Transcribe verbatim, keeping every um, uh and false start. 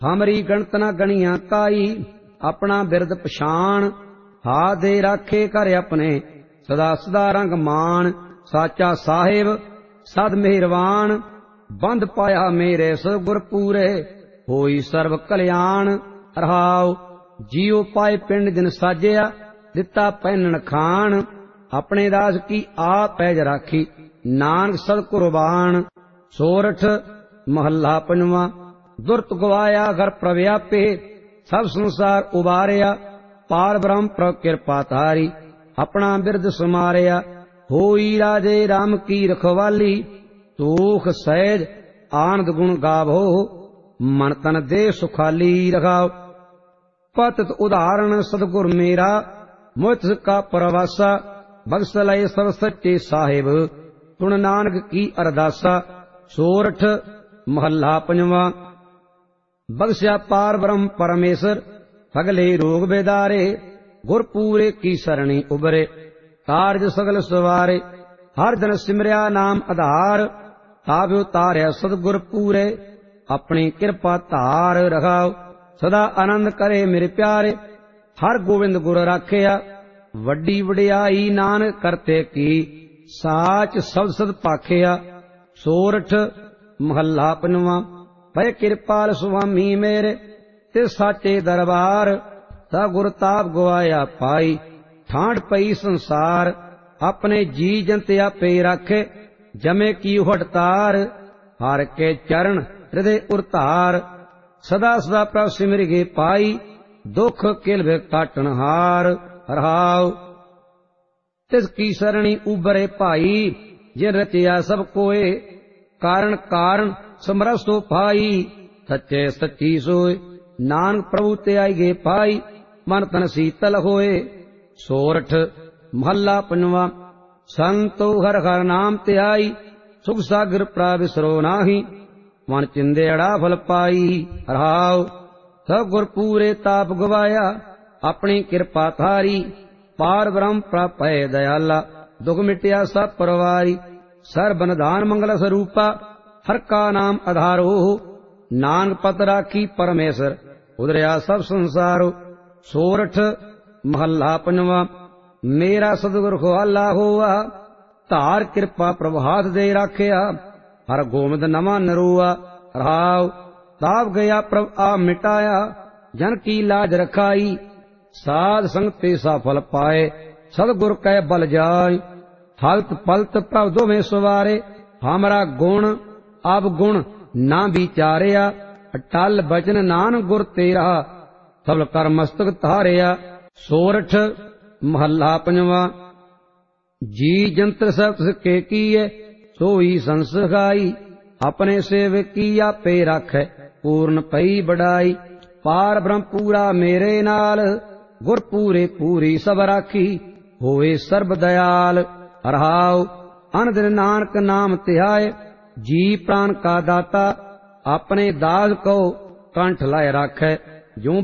हमरी गणत न गणिया काई, अपना बिरद पछाण, हा दे राखे कर अपने, सदा सदा रंग मान। साचा साहिब सद मेहरवान, बंध पाया मेरे सतगुर पूरे, होई सर्व कल्याण। रहाओ जियो पाए पिंड जिन साजिया, दिता पैनन खान, अपने दास की आप पैज राखी, नानक सद कुर्बान। सोरठ महला पंजवा। दुरत गवाया घर प्रव्यापे, सब संसार उबारिया, पार ब्रह्म प्रभ कृपा तारी, अपना बिरद समारिया। होई राजे राम की रखवाली, तूख सहज आनंद गुण गावो, मन तन दे सुखाली। रखाओ पतित उदाहरण सतगुर मेरा, मुझ का परवासा, बख्श लय सब सच्चे साहिब, सुन नानक की अरदासा। सोरठ महला पंजवा। बख्शा पार ब्रह्म परमेश्वर, सगले रोग बेदारे, गुर पूरे की सरणी उबरे, कारज सगल सवारे। हर जन सिमरिया नाम आधार, ताव्यो तार्या सतगुर पूरे, अपनी कृपा धार। रखाओ सदा आनंद करे मेरे प्यारे, हर गोविंद गुर राखिया, वड्डी वडियाई नानक करते की, साच शब्द सद पाखिया। सोरठ महला पंजवा। भय कृपाल सुआमी मेरे, तिस साचे दरबार, ता गुर ताप गवाया पाई, ठांड पई संसार। अपने जी जंत आपे राखे, जमे की हटतार, हर के चरण हृदय उरतार। सदा सदा प्रभ सिमर गे पाई, दुख किल वे काटन हार। रहाओ तिस की सरणी उबरे भाई, जिन रचिया सब कोय, कारण कारण समरसो पाई, सच्चे सच्ची सोय। नानक प्रभु ते आई गे पाई, मन तन शीतल होए। सोरठ महला पंजवा। संतो हर हर नाम ते आई, सुख सागर प्राप विसरो नाही, मन चिंदेड़ा फल पाई। रहाओ सब गुर पूरे ताप गवाया, अपनी कृपा थारी, पार ब्रह्म प्राप है दयाला, दुख मिटिया सब परवारी। सर्व निधान मंगल स्वरूपा, हर का नाम आधारो, नानक पत राखी परमेश्वर, उदरिया सब संसारो। सोरठ महला पंजवा। मेरा सतगुर खुआला होआ, धार कृपा प्रभात दे राखिया, हर गोविंद नवा नरोआ। रहाओ ताप गया प्रभ आ मिटाया, जन की लाज रखाई, साध संगते सा फल पाए, सतगुर कै बल जाय। हलत पलत प्रभ दो में सवारे, हमारा गुण अब गुण ना विचारिया, अटल बचन नानक गुर तेरा, सबल कर मस्तक धारिया। सोरठ महला पंजवा। जी जंत्र सब के कीए, सोई संसगाई, अपने सेवक की आपे राखै, पूर्ण पई बढ़ाई। पार ब्रह्म पूरा मेरे नाल, गुर पूरे पूरी सब राखी, होए सर्ब दयाल। रहाओ अन दिन नानक नाम ध्याए, जी प्राण का दाता, अपने दास को कंठ लाए राखै, जो